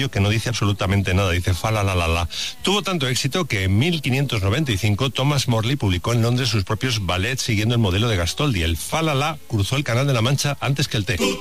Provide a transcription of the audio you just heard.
aquello que no dice absolutamente nada, dice fa la la la la. Tuvo tanto éxito que en 1595 Thomas Morley publicó en Londres sus propios ballets siguiendo el modelo de Gastoldi. El fa la la cruzó el Canal de la Mancha antes que el té.